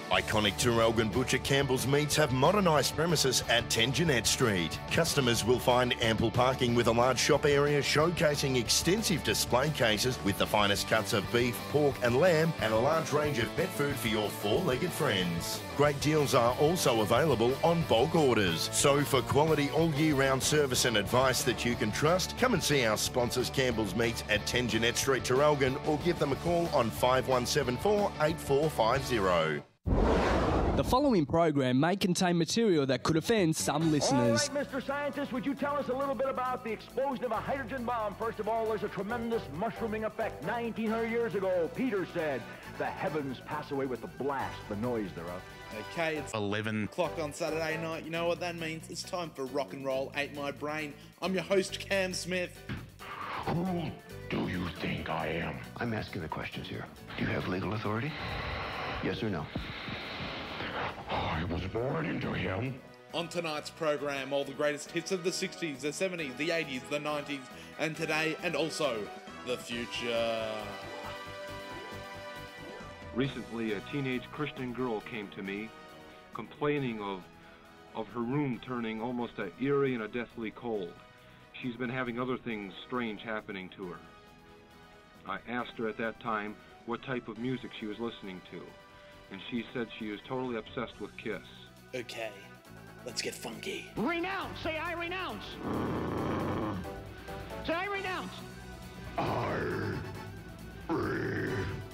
Iconic Traralgon Butcher Campbell's Meats have modernised premises at 10 Jeanette Street. Customers will find ample parking with a large shop area showcasing extensive display cases with the finest cuts of beef, pork and lamb and a large range of pet food for your four-legged friends. Great deals are also available on bulk orders. So for quality all-year-round service and advice that you can trust, come and see our sponsors Campbell's Meats at 10 Jeanette Street, Traralgon, or give them a call on 5174 8450. The following program may contain material that could offend some listeners. All right, Mr. Scientist, would you tell us a little bit about the explosion of a hydrogen bomb? First of all, there's a tremendous mushrooming effect. 1900 years ago, Peter said, the heavens pass away with the blast, the noise thereof. Okay, it's 11 o'clock on Saturday night. You know what that means? It's time for Rock and Roll Ate My Brain. I'm your host, Cam Smith. Who do you think I am? I'm asking the questions here. Do you have legal authority? Yes or no? I was born into him. On tonight's program, all the greatest hits of the 60s, the 70s, the 80s, the 90s, and today, and also the future. Recently, a teenage Christian girl came to me complaining of her room turning almost eerie and a deathly cold. She's been having other things strange happening to her. I asked her at that time what type of music she was listening to, and she said she was totally obsessed with Kiss. Okay, let's get funky. Renounce! Say, I renounce! Say, I renounce! I